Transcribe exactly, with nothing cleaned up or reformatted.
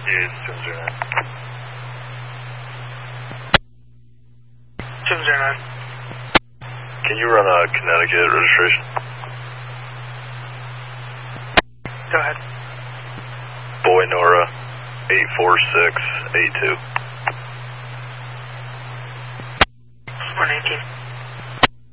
Yeah, it's two zero nine. two zero nine. Can you run a Connecticut registration? Go ahead. Boy Nora, eight four six eight two.